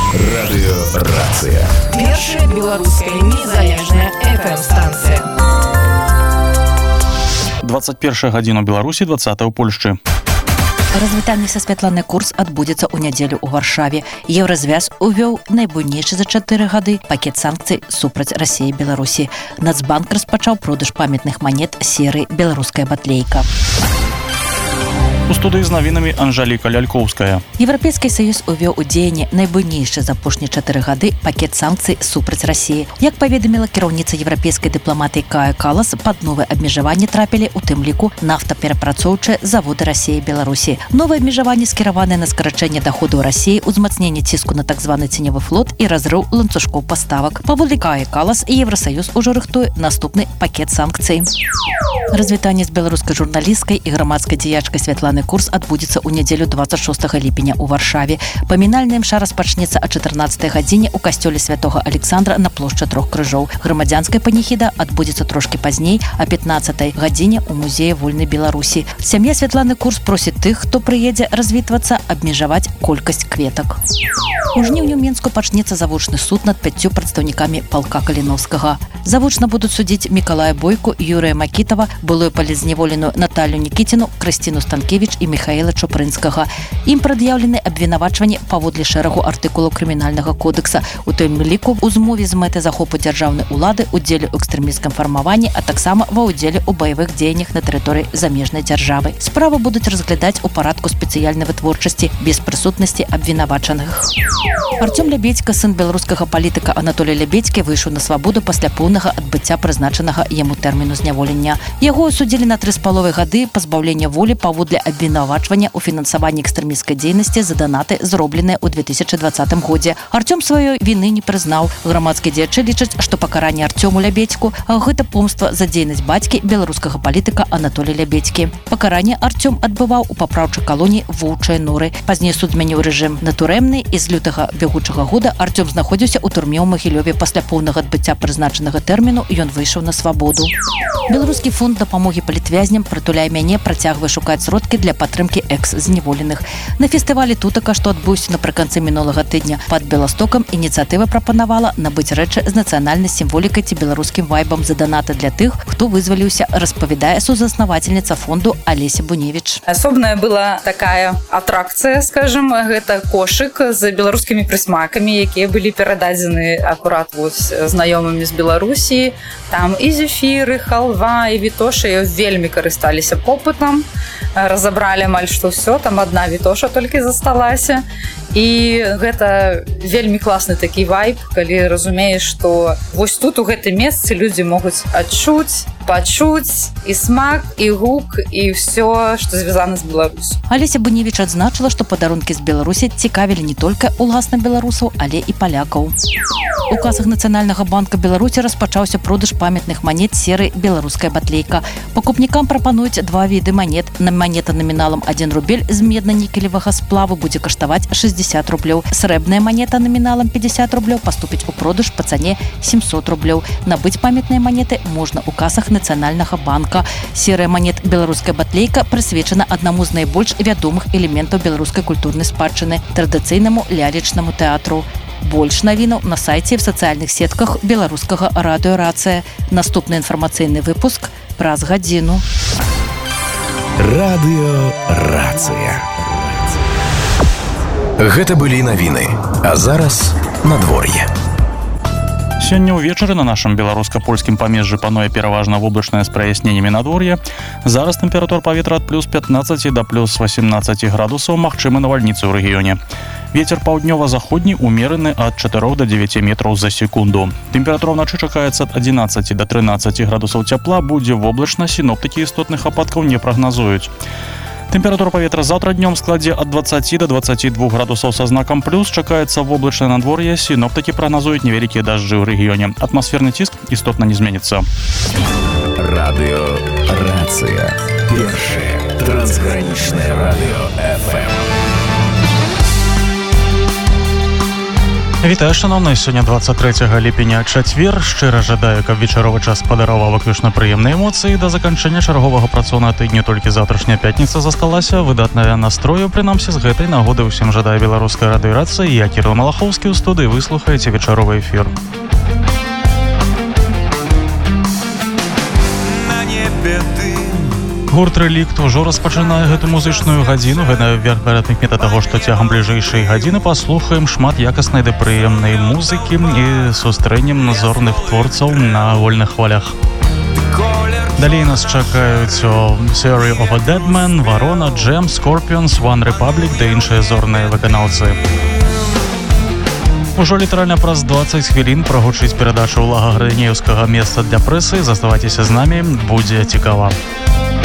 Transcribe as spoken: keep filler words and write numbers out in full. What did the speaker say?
Радыёрацыя. Першая беларуская незалежная эф эм-станцыя. двадцать первая гадзіна ў Беларусі, двадцатая ў Польшчы. Развітанне са Святланай Курс адбудзецца ў нядзелю ў Варшаве. Еўразвяз увёў найбуйнейшы за чатыры гады пакет санкцый супраць Расіі і Беларусі. Нацбанк распачаў продаж памятных манет серыі «Беларуская батлейка». У студыі з навінамі Анжаліка Лялькоўская. Еўрапейскі саюз увёў у дзеянне найбуйнейшы за апошнія чатыры гады пакет санкцый супраць Расіі. Як паведаміла кіраўніца еўрапейскай дыпламатыі Кая Калас, пад новыя абмежаванні трапілі у тым ліку нафтаперапрацоўчыя заводы Расіі і Беларусі. Новыя абмежаванні скіраваныя на скарачэнне даходаў Расіі, узмацненне ціску на так званы ценевы флот і разрыў ланцужкоў паставак. Паводле Кая Калас, Еўрасаюз ужо рыхтуе наступны пакет санкцый. Развітанне з беларускай журналісткай і грамадскай дзеячкай Святланай Курс адбудзецца ў нядзелю двадцать шостага ліпеня ў Варшаве. Памінальная імша распачнецца о чатырнаццатай гадзіне ў касцёле святога Александра на плошчы Трох крыжоў. Грамадзянская паніхіда адбудзецца трошкі пазней о пятнаццатай гадзіне ў музеі вольнай Беларусі. Сям'я Святланы Курс просіць тых, хто прыедзе развітвацца, абмежаваць колькасць кветак. У жніўні ў Мінску пачнецца завочны суд над пяццю прадстаўнікамі палка Каліновскага. Завочна будуць судзіць Мікалая Бойку, Юрыя Макітава, былую палізневоленую Наталью Нікіціну, Крысціну Станкевіч і Міхаіла Чупрынскага. Ім прад'яўлены абвінавачванні паводле шэрагу артыкулаў крымінальнага кодекса, у тым ліку ў змове з мэтай захопу дзяржаўнай улады, удзеле ў экстрэмісцкім фармаванні, а таксама ва ўдзеле ў баявых дзеяннях на тэрыторыі замежнай дзяржавы. Справу будуць разглядаць у парадку спецыяльнай вытворчасці без прысутнасці абвінавачаных. Артём Лябедзька, сын беларускага палітыка Анатолія Лябедзькі, выйшаў на свабоду пасля поўнага адбыцця прызначанага яму тэрміну зняволення. Яго асудзілі на тры з паловай гады пазбаўлення волі паводле абвінавачвання ў фінансаванні экстрэмісцкай дзейнасці за данаты, зробленыя ў две тысячы двадцатым годзе. Артём сваёй віны не прызнаў. Грамадскія дзеячы лічаць, што пакаранне Артёму Лябедзьку гэта помства за дзейнасць бацькі беларускага палітыка Анатолія Лябедзькі. Пакаранне Артём адбываў у папраўчай калоніі Воўчыя Норы. Пазней суд змяніў рэжым на турэмны, і з лютага бягучага года Артём знаходзіўся ў турме ў Магілёве. Пасля поўнага адбыцця прызначанага тэрміну ён выйшаў на свабоду. Беларускі фонд дапамогі палітвязням «Прытуляй мяне» працягвае шукаць сродкі для падтрымкі экс-зневоленых. На фестывалі «Тутака», што адбыўся напрыканцы мінулага тыдня пад Беластокам, ініцыятыва прапанавала набыць рэчы з нацыянальнай сімволікай ці беларускім вайбам за данаты для тых, хто вызваліўся, распавядае сузаснавательніца фонду Алеся Буневіч. Асобная была такая атракцыя, скажем, гэта кошык з беларускімі прысмакамі, якія былі перададзены акурат вось знаёмымі з Беларусі. Там і зефіры, халва, і вітошы вельмі карысталіся попытам. Разабралі амаль што ўсё, там адна вітоша толькі засталася. І гэта вельмі класны такі вайб, калі разумееш, што вось тут у гэтым месцы людзі могуць адчуць, пачуць і смак, і гук, і ўсё, што звязана з Беларусю. Алеся Буневіч адзначыла, што падарункі з Беларусі цікавілі не толькі уласна беларусаў, але і палякаў. У касах Нацыянальнага банка Беларусі распачаўся продаж памятных манет серыі «Беларуская батлейка». Пакупнікам прапануюць два віды манет. Манета наміналам адзін рубель з медна-нікелевага сплаву будзе каштаваць шэсцьдзесят рублёў. Срэбная манета наміналам пятьдесят рублёў паступіць у продаж па цане семьсот рублёў. Набыць памятныя манеты можна ў касах Нацыянальнага банка. Серыя манет «Беларуская батлейка» прысвечана аднаму з найбольш вядомых элементаў беларускай культурнай спадчыны – традыцыйнаму лялечнаму тэатру. Больш навінаў на сайце і в сацыяльных сетках беларускага радыёрацыя. Наступны інфармацыйны выпуск праз гадзіну. Радыёрацыя. Гэта былі навіны, а зараз надвор'е. Сёння ўвечары на нашым беларуска-польскім памежжы пануе пераважна воблачнае з праясненнямі надвор'е. Зараз тэмпература паветра ад плюс пятнаццаці да плюс васемнаццаці градусаў, магчымы навальніцы ў рэгіёне. Вецер паўднёва-заходні умераны ад чатырох да дзевяці метраў за секунду. Тэмпература ўначы чакаецца ад адзінаццаці да трынаццаці градусаў цяпла, будзе воблачна, сіноптыкі істотных ападкаў не прагназуюць. Тэмпература паветра заўтра днём складзе ад дваццаці да дваццаці двух градусаў са знакам плюс, чакаецца воблачнае надвор'е, сіноптыкі прагназуюць невялікія дажджы ў рэгіёне. Атмасферны ціск істотна не зменіцца. Радыёрацыя. Першае трансгранічнае радыё эф эм. Вітаю, шановны, сёння двадцать трэцяга ліпеня чацвер. Шчыра жадаю, каб вечаровы час падараваў выключна прыемныя эмоцыі. Да заканчэння чарговага працоўнага тыдню толькі заўтрашняя пятніца засталася. Выдатная настрою, прынамсі, з гэтай нагоды ўсім жадаю беларускай радыёрацыі. Я Кірыл Малахоўскі ў студыі, вы слухаеце вечаровы эфір. На небе дым. Гурт «Рэлікт» ужо распачынае гэту музычную гадзіну. Гэта верагодна мета таго, што цягам бліжэйшай гадзіны паслухаем шмат якаснай ды прыемнай музыкі і сустрэнем зорных творцаў на вольных хвалях. Далей нас чакаюць Theory of a Dead Man, Варона, Джем, Scorpions, One Republic ды іншыя зорныя выканаўцы. Ужо літаральна праз дваццаць хвілін прагучыць перадача ўлага гранеўскага месца для прэсы. Заставайцеся з намі, будзе цікава.